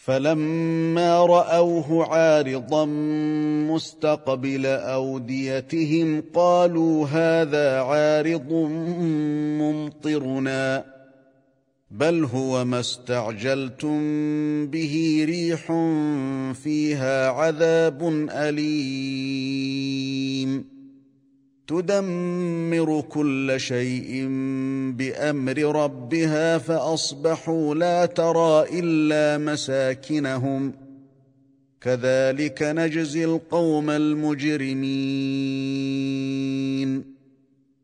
فلما رأوه عارضا مستقبل أوديتهم قالوا هذا عارض ممطرنا بل هو ما استعجلتم به ريح فيها عذاب أليم تدمر كل شيء بأمر ربها فأصبحوا لا ترى إلا مساكنهم كذلك نجزي القوم المجرمين